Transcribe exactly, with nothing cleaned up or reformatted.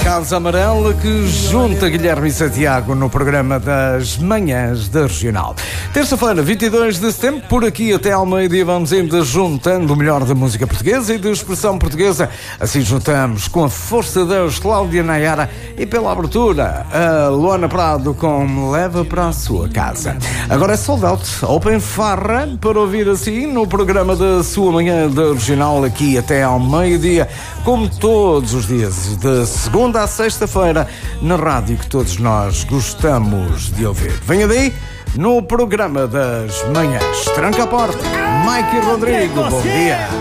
Casa Amarela que junta Guilherme e Santiago no programa das Manhãs da Regional. Terça-feira, vinte e dois de setembro, por aqui até ao meio-dia vamos ainda juntando o melhor da música portuguesa e da expressão portuguesa. Assim juntamos com a força de Deus, Cláudia Nayara, e pela abertura a Luana Prado com Me Leva para a Sua Casa. Agora é sold out, open farra, para ouvir assim no programa da sua Manhã da Regional aqui até ao meio-dia, como todos os dias, de segunda à sexta-feira, na rádio que todos nós gostamos de ouvir. Venha daí, no programa das Manhãs. Tranca a porta, Mike e Rodrigo, bom dia.